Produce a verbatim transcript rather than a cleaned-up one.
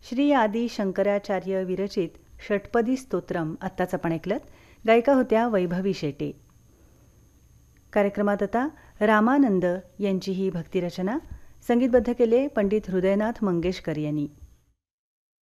श्री आदी शंकराचार्य विरचित षटपदी स्तोत्रम आत्ताच आपण ऐकलत. गायिका होत्या वैभवी शेटे. कार्यक्रमात आता रामानंद यांची ही भक्तिरचना संगीतबद्ध केले पंडित हृदयनाथ मंगेशकर यांनी.